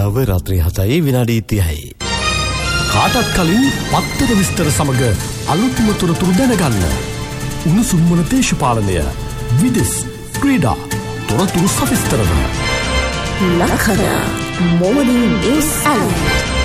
වේලාව රාත්‍රී 7:30. කාටත් කලින් පත්තර විස්තර සමග අලුත්ම තොරතුරු දැනගන්න. උණුසුම් වන දේශපාලනය, විදෙස්, ක්‍රීඩා, තොරතුරු සවිස්තරව. Lakara Morning News Alert.